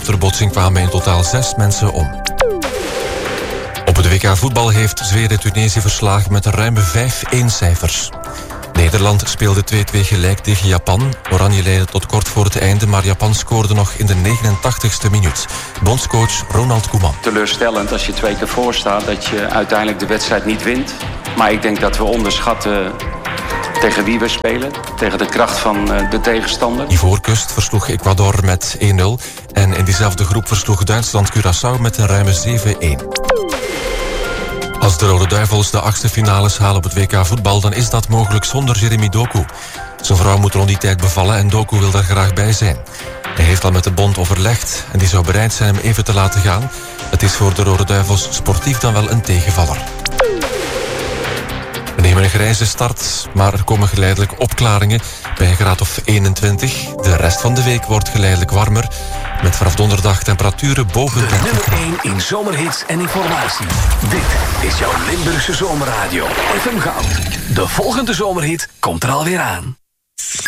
de botsing kwamen in totaal 6 mensen om. Op het WK voetbal heeft Zweden Tunesië verslagen met een ruime 5-1 cijfers. Nederland speelde 2-2 gelijk tegen Japan. Oranje leidde tot kort voor het einde, maar Japan scoorde nog in de 89ste minuut. Bondscoach Ronald Koeman. Teleurstellend als je 2 keer voor staat dat je uiteindelijk de wedstrijd niet wint. Maar ik denk dat we onderschatten tegen wie we spelen. Tegen de kracht van de tegenstander. Ivoorkust versloeg Ecuador met 1-0. En in diezelfde groep versloeg Duitsland Curaçao met een ruime 7-1. Als de Rode Duivels de 8e finales halen op het WK voetbal, dan is dat mogelijk zonder Jeremy Doku. Zijn vrouw moet rond die tijd bevallen en Doku wil daar graag bij zijn. Hij heeft al met de bond overlegd en die zou bereid zijn hem even te laten gaan. Het is voor de Rode Duivels sportief dan wel een tegenvaller. We nemen een grijze start, maar er komen geleidelijk opklaringen bij een graad of 21. De rest van de week wordt geleidelijk warmer, met vanaf donderdag temperaturen boven de nummer 1 in zomerhits en informatie. Dit is jouw Limburgse zomerradio. FM Goud. De volgende zomerhit komt er alweer aan.